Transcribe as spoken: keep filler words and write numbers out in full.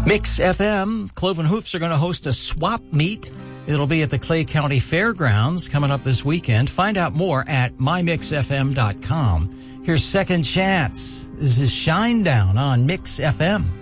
Mix F M, Cloven Hoofs are going to host a swap meet. It'll be at the Clay County Fairgrounds coming up this weekend. Find out more at my mix f m dot com. Here's Second Chance. This is Shine Down on Mix F M.